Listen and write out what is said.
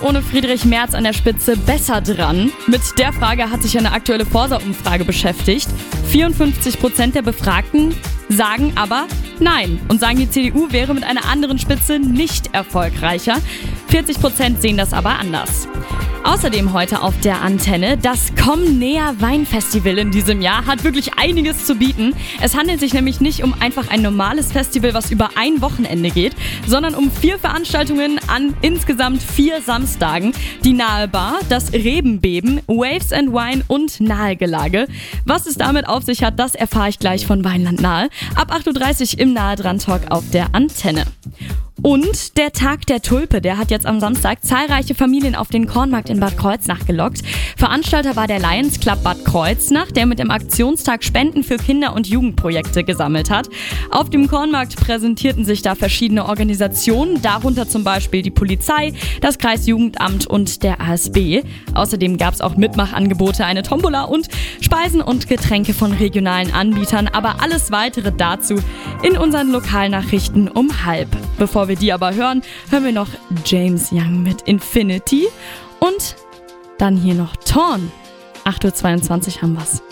ohne Friedrich Merz an der Spitze besser dran? Mit der Frage hat sich eine aktuelle Forsa-Umfrage beschäftigt. 54% der Befragten sagen aber nein und sagen, die CDU wäre mit einer anderen Spitze nicht erfolgreicher. 40% sehen das aber anders. Außerdem heute auf der Antenne, das Komm Näher Weinfestival in diesem Jahr hat wirklich einiges zu bieten. Es handelt sich nämlich nicht um einfach ein normales Festival, was über ein Wochenende geht, sondern um 4 Veranstaltungen an insgesamt 4 Samstagen. Die Nahe Bar, das Rebenbeben, Waves and Wine und Nahegelage. Was es damit auf sich hat, das erfahre ich gleich von Weinland Nahe. Ab 8.30 Uhr im Nahe dran Talk auf der Antenne. Und der Tag der Tulpe, der hat jetzt am Samstag zahlreiche Familien auf den Kornmarkt in Bad Kreuznach gelockt. Veranstalter war der Lions Club Bad Kreuznach, der mit dem Aktionstag Spenden für Kinder- und Jugendprojekte gesammelt hat. Auf dem Kornmarkt präsentierten sich da verschiedene Organisationen, darunter zum Beispiel die Polizei, das Kreisjugendamt und der ASB. Außerdem gab es auch Mitmachangebote, eine Tombola und Speisen und Getränke von regionalen Anbietern. Aber alles weitere dazu in unseren Lokalnachrichten um 12:30. Bevor wir die aber hören wir noch James Young mit Infinity und dann hier noch Torn. 8.22 Uhr haben wir's.